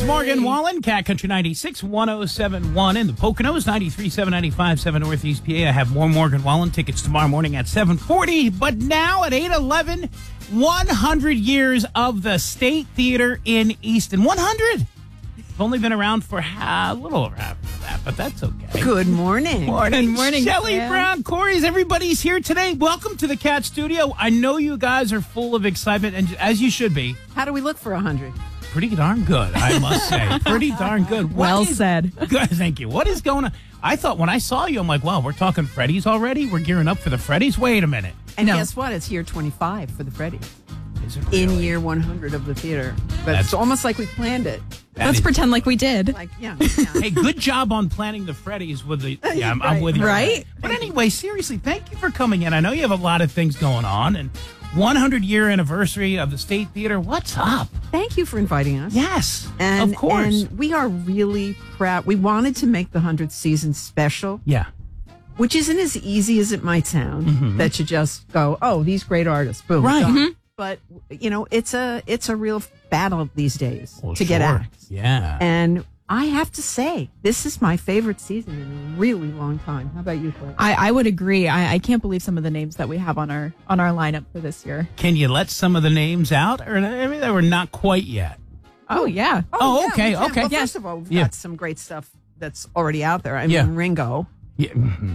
Morgan Wallen, Cat Country 96, 107.1 in the Poconos, 93.7, 95.7 Northeast PA. I have more Morgan Wallen tickets tomorrow morning at 7:40, but now at 8:11, 100 years of the State Theater in Easton. 100! It's only been around for a little over half of that, but that's okay. Good morning. Morning. Morning, Shelley Sam. Brown, Corey's, everybody's here today. Welcome to the Cat Studio. I know you guys are full of excitement, and as you should be. How do we look for 100? Pretty darn good, I must say. Pretty darn good. Well said. Good, thank you. What is going on? I thought when I saw you, I'm like, wow, we're talking Freddy's already? We're gearing up for the Freddy's? Wait a minute. And No. guess what? It's year 25 for the Freddy. Is it In really? year 100 of the theater. But That's- it's almost like we planned it. That Let's is- pretend like we did. Like, yeah. Hey, good job on planning the Freddy's with the... Yeah, I'm Right. with you. Right? But anyway, seriously, thank you for coming in. I know you have a lot of things going on, and 100-year anniversary of the State Theater. What's up? Thank you for inviting us. Yes, And, of course. And we are really proud. We wanted to make the 100th season special, Yeah. which isn't as easy as it might sound, that you just go, oh, these great artists, boom. Right. done. But, you know, it's a real battle these days Well, to get sure. acts. Yeah. And I have to say, this is my favorite season in a really long time. How about you, Claire? I would agree. I can't believe some of the names that we have on our lineup for this year. Can you let some of the names out? Or I mean, they were not quite yet. Oh yeah. Oh, yeah, okay, we can. okay. Well, Yeah. first of all, we've Yeah. got some great stuff that's already out there. I mean, Yeah. Ringo. Yeah.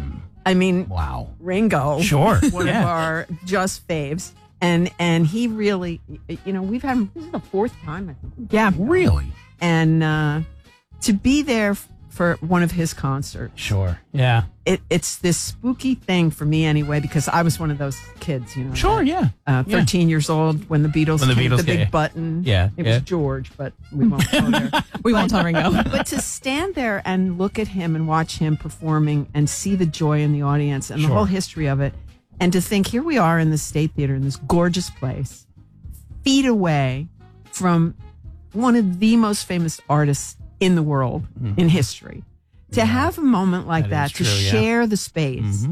I mean, Wow. Ringo. Sure. One Yeah. of our just faves. And he really, you know, we've had him, this is the fourth time, I think. Yeah. Really? And to be there for one of his concerts, Sure. Yeah. it's this spooky thing for me anyway, because I was one of those kids, you know. Sure, yeah. 13 years old when the Beatles When the came, Beatles the big came. button. Yeah, It yeah. was George, but we won't go there. We won't tell Ringo. But to stand there and look at him and watch him performing and see the joy in the audience and Sure. the whole history of it, and to think here we are in the State Theater in this gorgeous place, feet away from one of the most famous artists in the world in history. To have a moment like That that, is to true, yeah. share the space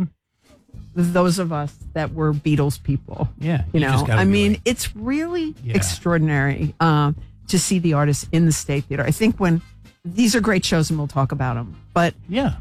with those of us that were Beatles people. Yeah. You just know, gotta I be mean, like- it's really Yeah. extraordinary to see the artists in the State Theater. I think when these are great shows, and we'll talk about them. But yeah.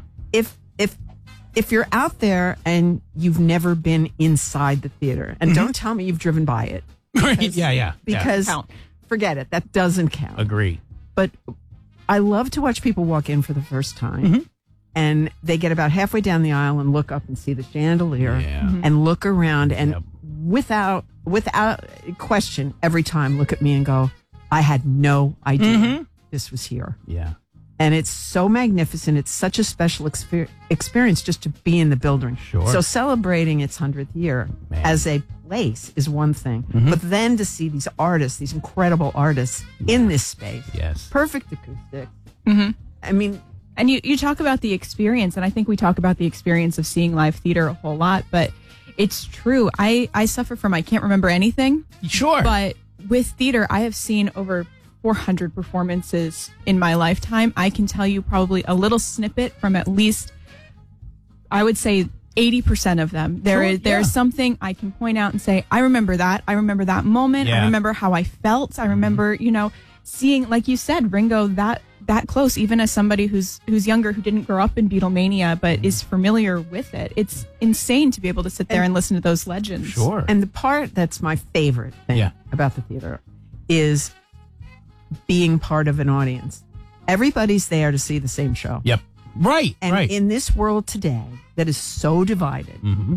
if you're out there and you've never been inside the theater, and don't tell me you've driven by it, Yeah. because Count. forget it, that doesn't count. Agree. But I love to watch people walk in for the first time. And they get about halfway down the aisle and look up and see the chandelier Yeah. and look around and Yep. without question, every time look at me and go, I had no idea this was here. Yeah. And it's so magnificent. It's such a special experience just to be in the building. Sure. So celebrating its 100th year Man. as a place is one thing. But then to see these artists, these incredible artists in this space, Yes. perfect acoustics. I mean, And you talk about the experience, and I think we talk about the experience of seeing live theater a whole lot, but it's true. I suffer from I can't remember anything, Sure. but with theater, I have seen over 400 performances in my lifetime. I can tell you probably a little snippet from at least, I would say, 80% of them. There Sure, is something I can point out and say, I remember that. I remember that moment. Yeah. I remember how I felt. I remember, seeing, like you said, Ringo, that close, even as somebody who's younger, who didn't grow up in Beatlemania, but is familiar with it. It's insane to be able to sit there and listen to those legends. Sure. and the part that's my favorite thing Yeah. about the theater is being part of an audience. Everybody's there to see the same show. Yep. Right. And right. in this world today that is so divided,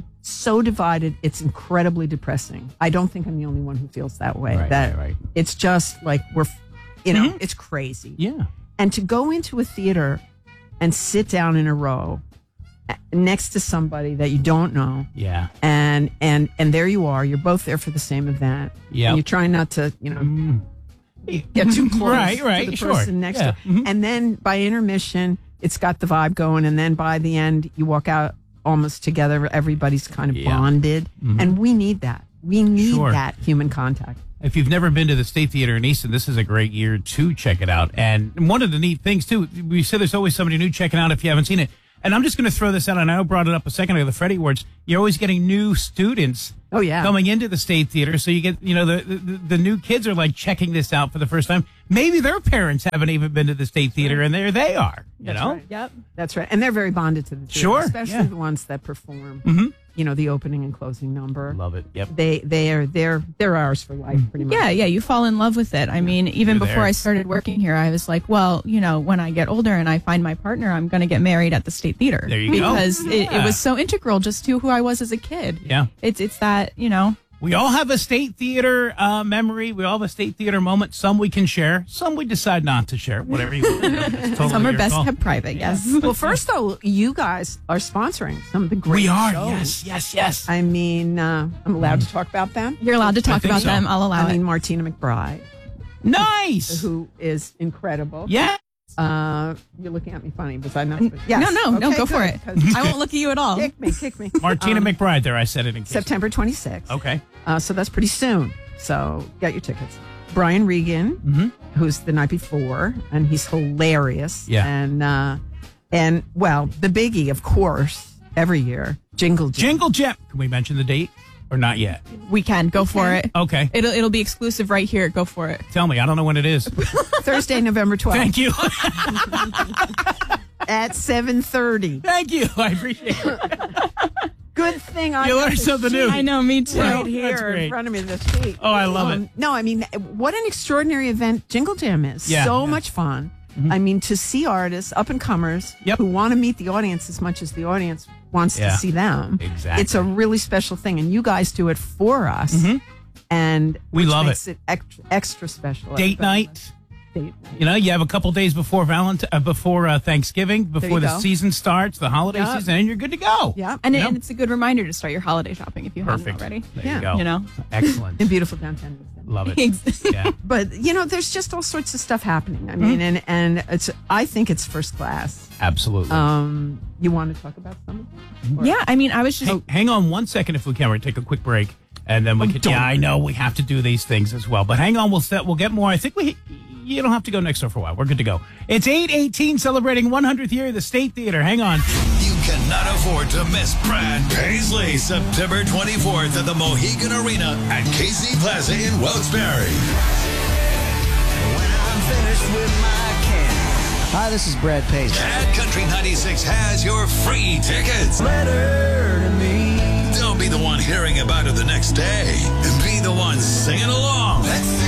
it's incredibly depressing. I don't think I'm the only one who feels that way. Right, that right. It's just like it's crazy. Yeah. And to go into a theater and sit down in a row next to somebody that you don't know, Yeah. and there you are, you're both there for the same event. Yep. And you're trying not to, get too close Right, to the sure. person next Yeah. to you. And then by intermission, it's got the vibe going. And then by the end, you walk out almost together. Everybody's kind of Yeah. bonded. And we need that. We need Sure. that human contact. If you've never been to the State Theater in Easton, this is a great year to check it out. And one of the neat things, too, we said there's always somebody new checking out if you haven't seen it. And I'm just going to throw this out. And I brought it up a second ago, the Freddie Awards. You're always getting new students Oh, yeah. coming into the State Theater. So you get, the new kids are like checking this out for the first time. Maybe their parents haven't even been to the State Theater, and there they are, That's know? right. Yep. That's right. And they're very bonded to the theater. Sure, Especially yeah. the ones that perform, the opening and closing number. Love it. Yep. They're ours for life, pretty much. Yeah, you fall in love with it. I mean, even You're before there. I started working here, I was like, well, when I get older and I find my partner, I'm going to get married at the State Theater. There you go. Because it Yeah. was so integral just to who I was as a kid. Yeah. It's that, We all have a State Theater memory. We all have a State Theater moment. Some we can share. Some we decide not to share. Whatever you want. It's totally some are your best call. kept private, yes. Well, first, though, you guys are sponsoring some of the great We are. shows. Yes. I mean, I'm allowed to talk about them. You're allowed to talk think about so. them. I'll allow I mean, it. Martina McBride, Nice. who is incredible. Yeah. You're looking at me funny, was I not? Yes. No, Okay, go for good, it. 'cause I won't look at you at all. Kick me. Martina McBride there. I said it in case. September 26th. Okay. So that's pretty soon. So get your tickets. Brian Regan, who's the night before, and he's hilarious. Yeah. And well, the biggie, of course, every year, Jingle Jam. Jingle Jam. Can we mention the date or not yet? We can go for it. Okay. It'll be exclusive right here. Go for it. Tell me. I don't know when it is. Thursday, November 12th Thank you. at 7:30. Thank you. I appreciate it. Good thing I You got learned the something sheet new. I know, me too. right That's here great. in front of me, the sheet. Oh, I love it. No, I mean, what an extraordinary event Jingle Jam is. Yeah. So Yeah. much fun. I mean, to see artists, up and comers, Yep. who want to meet the audience as much as the audience wants Yeah. to see them. Exactly. It's a really special thing, and you guys do it for us. And We which love makes it extra special. Date Everybody night. loves date night. You have a couple days before Thanksgiving, before you the go. season starts, the holiday Yep. season, and you're good to go. Yeah. And, Yeah. and it's a good reminder to start your holiday shopping if you haven't Perfect. already. There Yeah. you go. You know? Excellent. In beautiful downtown Houston. Love it. Yeah. But there's just all sorts of stuff happening. I mean, and I think it's first class. Absolutely. You want to talk about some? Yeah, I mean, I was just. Hang on one second if we can. We're going to take a quick break, and then we can. Yeah, I know we have to do these things as well. But hang on, we'll get more. I think you don't have to go next door for a while. We're good to go. It's 8/18, celebrating 100th year of the State Theater. Hang on. You cannot afford to miss Brad Paisley, September 24th at the Mohegan Arena at KC Plaza in Wilkes-Barre. When I'm finished with my candy. Hi, this is Brad Paisley. And Country 96 has your free tickets. Letter to me. Don't be the one hearing about it the next day. Be the one singing along. Let's